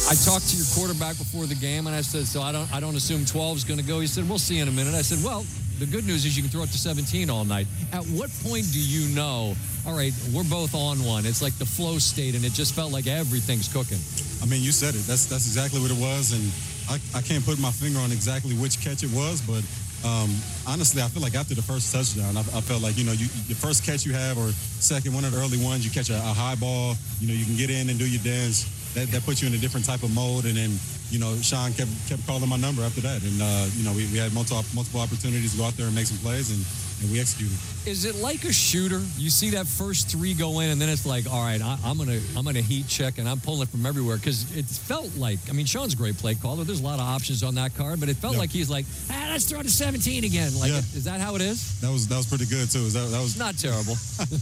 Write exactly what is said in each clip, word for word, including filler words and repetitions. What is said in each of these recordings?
I talked to your quarterback before the game, and I said, so I don't I don't assume twelve is going to go. He said, we'll see in a minute. I said, well, the good news is you can throw it to seventeen all night. At what point do you know, all right, we're both on one? It's like the flow state, and it just felt like everything's cooking. I mean, you said it. That's that's exactly what it was, and I, I can't put my finger on exactly which catch it was, but um, honestly, I feel like after the first touchdown, I, I felt like, you know, you, the first catch you have or second, one of the early ones, you catch a, a high ball, you know, you can get in and do your dance. That, that puts you in a different type of mode, and then, you know, Sean kept kept calling my number after that, and uh, you know, we, we had multiple multiple opportunities to go out there and make some plays, and, and we executed. Is it like a shooter? You see that first three go in, and then it's like, all right, I, I'm gonna I'm gonna heat check, and I'm pulling from everywhere, because it felt like, I mean, Sean's a great play caller. There's a lot of options on that card, but it felt yeah. like he's like, ah, let's throw to seventeen again. Like, yeah. is that how it is? That was that was pretty good too. That, that was not terrible.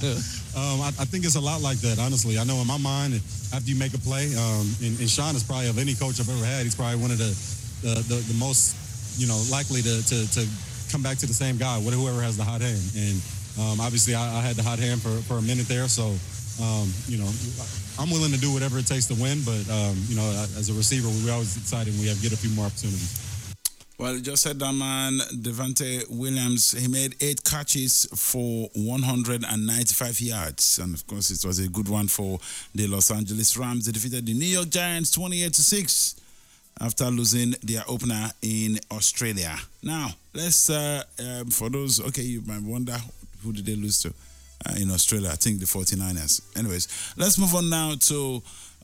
um, I, I think it's a lot like that. Honestly, I know in my mind, after you make a play, um, and, and Sean is probably, of any coach I've ever had, he's probably one of the the, the, the most, you know, likely to, to to come back to the same guy, whoever has the hot hand. And um, obviously, I, I had the hot hand for, for a minute there, so um, you know, I'm willing to do whatever it takes to win. But um, you know, as a receiver, we're always excited when we have get a few more opportunities. Well, you just said that, man, Devante Williams, he made eight catches for one hundred ninety-five yards. And, of course, it was a good one for the Los Angeles Rams. They defeated the New York Giants twenty-eight to six after losing their opener in Australia. Now, let's, uh, um, for those, okay, you might wonder, who did they lose to uh, in Australia? I think the forty-niners. Anyways, let's move on now to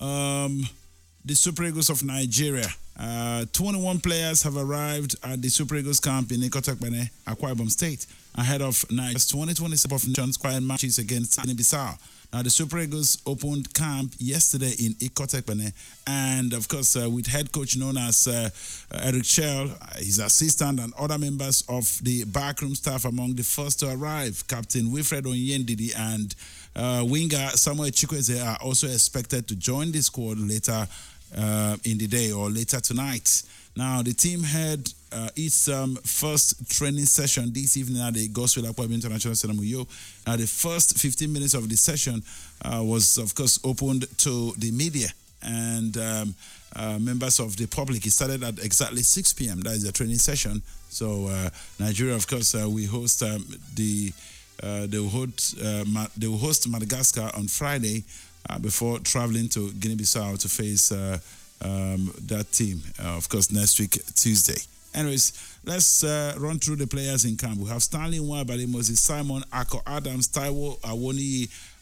um, the Super Eagles of Nigeria. Uh, twenty-one players have arrived at the Super Eagles camp in Ikotekpene, Akwa Ibom State, ahead of Nigeria's twenty twenty-seven of Nations quiet matches against Guinea-Bissau. Now, the Super Eagles opened camp yesterday in Ikotekpene, and of course, uh, with head coach known as uh, Eric Chell, his assistant, and other members of the backroom staff among the first to arrive. Captain Wilfred Onyendidi and uh, winger Samuel Chikweze are also expected to join the squad later Uh, in the day or later tonight. Now, the team had uh, its um, first training session this evening at the Gospel Akwa Ibom International Stadium, Uyo. Now, the first fifteen minutes of the session uh, was, of course, opened to the media and um, uh, members of the public. It started at exactly six p.m. That is the training session. So, uh, Nigeria, of course, uh, we host um, the uh, they will host uh, Ma- they will host Madagascar on Friday. Uh, before traveling to Guinea-Bissau to face uh, um, that team, uh, of course, next week, Tuesday. Anyways, let's uh, run through the players in camp. We have Stanley Nwabali, Moses Simon, Ako Adams, Taiwo Awoni,